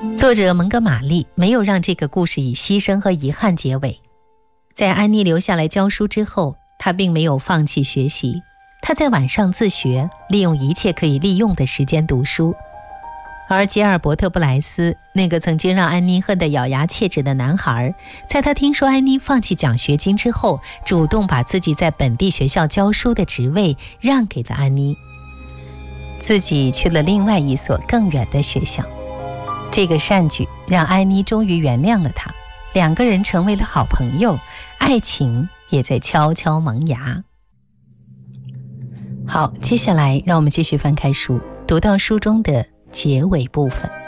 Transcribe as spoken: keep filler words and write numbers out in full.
作者蒙哥马利没有让这个故事以牺牲和遗憾结尾。在安妮留下来教书之后，她并没有放弃学习，她在晚上自学，利用一切可以利用的时间读书。而吉尔伯特·布莱斯，那个曾经让安妮恨得咬牙切齿的男孩，在他听说安妮放弃奖学金之后，主动把自己在本地学校教书的职位让给了安妮，自己去了另外一所更远的学校。这个善举让安妮终于原谅了他，两个人成为了好朋友，爱情也在悄悄萌芽。好，接下来让我们继续翻开书，读到书中的结尾部分。